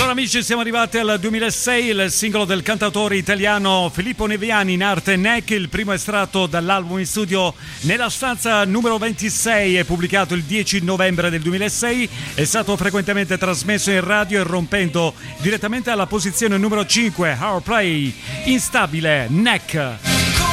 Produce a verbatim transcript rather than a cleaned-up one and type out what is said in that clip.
Allora amici, siamo arrivati al duemilasei, il singolo del cantautore italiano Filippo Neviani, in arte Neck, il primo estratto dall'album in studio Nella stanza numero ventisei, è pubblicato il dieci novembre del duemilasei, è stato frequentemente trasmesso in radio, irrompendo direttamente alla posizione numero cinque, Our Play, instabile, Neck.